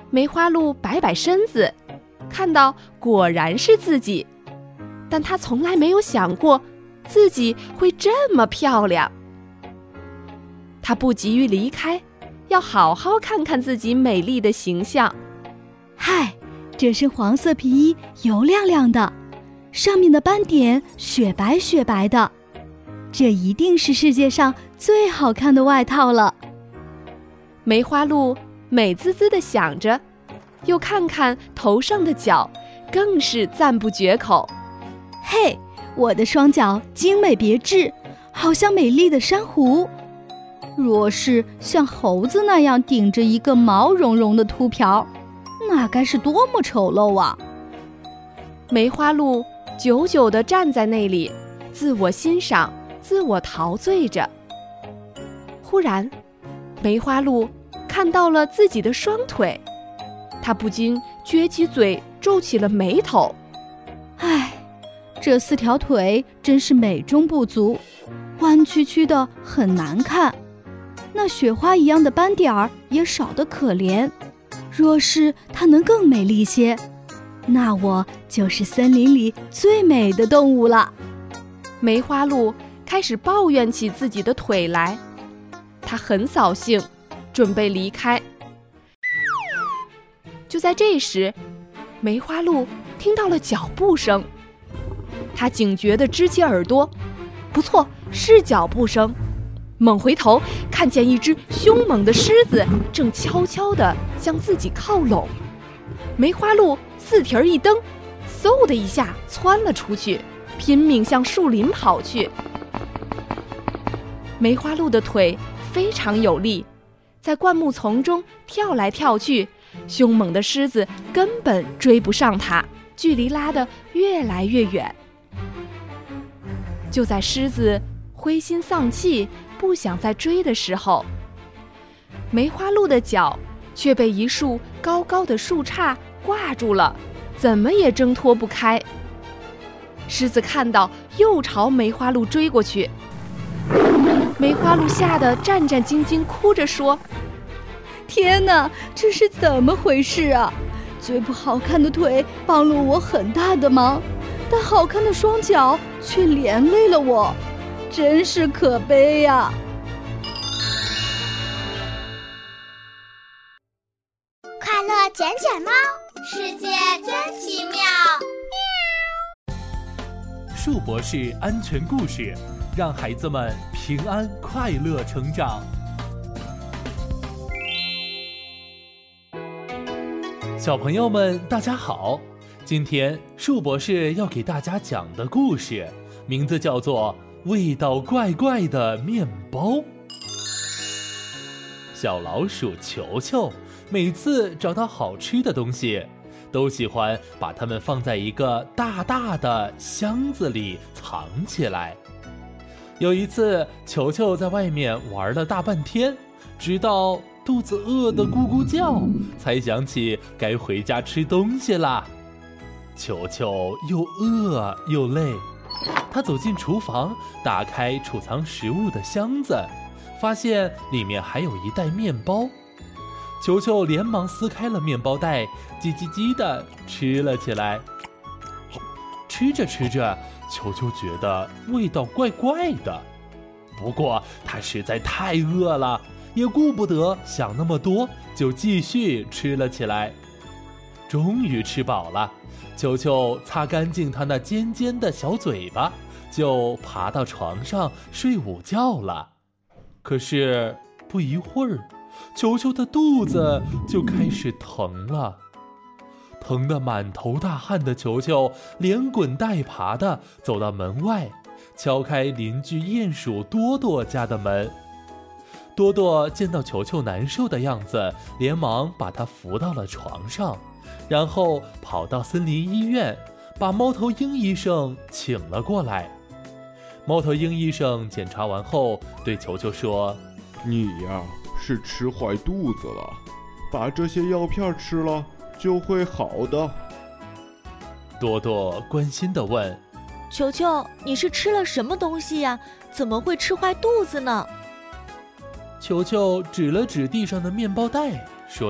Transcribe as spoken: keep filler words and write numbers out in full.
梅花鹿摆摆身子，看到果然是自己，但他从来没有想过自己会这么漂亮。他不急于离开，要好好看看自己美丽的形象。 嗨，这身黄色皮衣油亮亮的，上面的斑点雪白雪白的，这一定是世界上最好看的外套了。 梅花鹿美滋滋地想着，又看看头上的角，更是赞不绝口。 嘿，我的双脚精美别致，好像美丽的珊瑚。若是像猴子那样顶着一个毛茸茸的秃瓢，那该是多么丑陋啊！ 梅花鹿久久地站在那里，自我欣赏，自我陶醉着。忽然，梅花鹿看到了自己的双腿，他不禁撅起嘴，皱起了眉头。 唉，这四条腿真是美中不足，弯曲曲的很难看，那雪花一样的斑点儿也少得可怜。若是它能更美丽些，那我就是森林里最美的动物了。 梅花鹿开始抱怨起自己的腿来，它很扫兴，准备离开。就在这时，梅花鹿听到了脚步声，它警觉地支起耳朵，不错，是脚步声。猛回头，看见一只凶猛的狮子正悄悄地向自己靠拢。梅花鹿四蹄儿一蹬，嗖的一下窜了出去，拼命向树林跑去。梅花鹿的腿非常有力，在灌木丛中跳来跳去，凶猛的狮子根本追不上它，距离拉得越来越远。就在狮子灰心丧气，不想再追的时候，梅花鹿的脚却被一束高高的树杈挂住了，怎么也挣脱不开。狮子看到，又朝梅花鹿追过去。梅花鹿吓得战战兢兢，哭着说： 天哪，这是怎么回事啊？最不好看的腿帮了我很大的忙，但好看的双脚却连累了我，真是可悲呀！ 快乐捡捡猫，世界真奇妙。 树博士安全故事，让孩子们平安快乐成长。小朋友们大家好，今天树博士要给大家讲的故事名字叫做味道怪怪的面包。小老鼠球球每次找到好吃的东西，都喜欢把它们放在一个大大的箱子里藏起来。有一次，球球在外面玩了大半天，直到肚子饿得咕咕叫，才想起该回家吃东西啦。球球又饿又累，他走进厨房，打开储藏食物的箱子，发现里面还有一袋面包。球球连忙撕开了面包袋，叽叽叽地吃了起来。吃着吃着，球球觉得味道怪怪的，不过他实在太饿了，也顾不得想那么多，就继续吃了起来。终于吃饱了，球球擦干净他那尖尖的小嘴巴，就爬到床上睡午觉了。可是不一会儿，球球的肚子就开始疼了。疼得满头大汗的球球连滚带爬地走到门外，敲开邻居鼹鼠多多家的门。多多见到球球难受的样子，连忙把他扶到了床上，然后跑到森林医院，把猫头鹰医生请了过来。猫头鹰医生检查完后对球球说： 你呀，是吃坏肚子了，把这些药片吃了就会好的。 多多关心地问： 球球，你是吃了什么东西呀？怎么会吃坏肚子呢？ 球球指了指地上的面包袋，